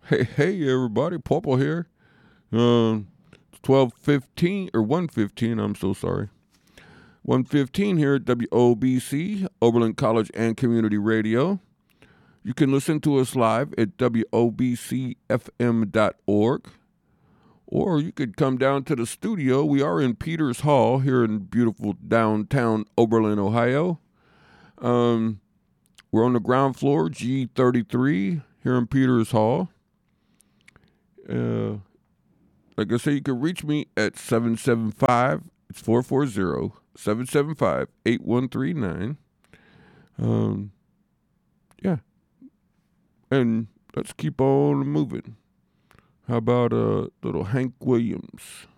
Hey, everybody, Purple here. It's 12:15 or 1:15. I'm so sorry. 1:15 here at WOBC, Oberlin College and Community Radio. You can listen to us live at WOBCFM.org, or you could come down to the studio. We are in Peters Hall here in beautiful downtown Oberlin, Ohio. Um, we're on the ground floor, G33, here in Peters Hall. Uh, Like I say, you can reach me at 775, it's 440 775 8139. Yeah, and let's keep on moving. How about little Hank Williams?